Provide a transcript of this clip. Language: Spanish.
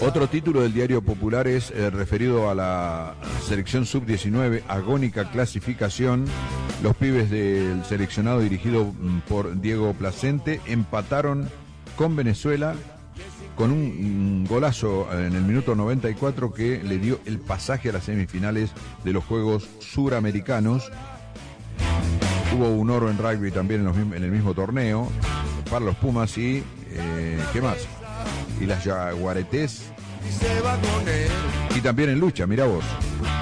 Otro título del Diario Popular es referido a la selección sub-19, agónica clasificación. Los pibes del seleccionado dirigido por Diego Placente empataron con Venezuela con un golazo en el minuto 94 que le dio el pasaje a las semifinales de los Juegos Suramericanos. Hubo un oro en rugby también en el mismo torneo para los Pumas y ¿qué más? Y las Jaguaretés y también en lucha, mirá vos.